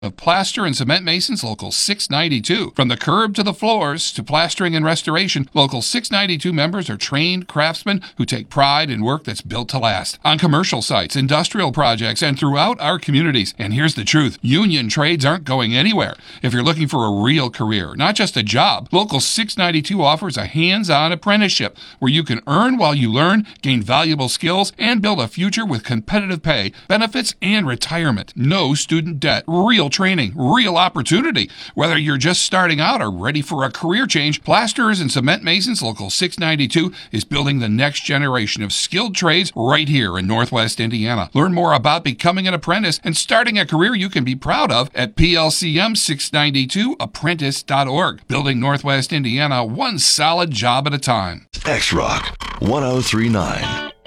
of Plaster and Cement Masons, Local 692. From the curb to the floors to plastering and restoration, Local 692 members are trained craftsmen who take pride in work that's built to last. On commercial sites, industrial projects, and throughout our communities. And here's the truth. Union trades aren't going anywhere. If you're looking for a real career, not just a job, Local 692 offers a hands-on apprenticeship where you can earn while you learn, gain valuable skills, and build a future with competitive pay, benefits, and retirement. No student debt. Real training, real opportunity. Whether you're just starting out or ready for a career change, Plasterers and Cement Masons Local 692 is building the next generation of skilled trades right here in Northwest Indiana. Learn more about becoming an apprentice and starting a career you can be proud of at plcm692apprentice.org. Building Northwest Indiana one solid job at a time. X-Rock 1039.